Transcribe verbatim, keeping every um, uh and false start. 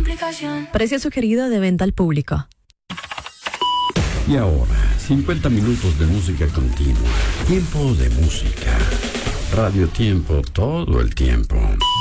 aplicación. Precio sugerido de venta al público. Y ahora, cincuenta minutos de música continua. Tiempo de música. Radio Tiempo todo el tiempo.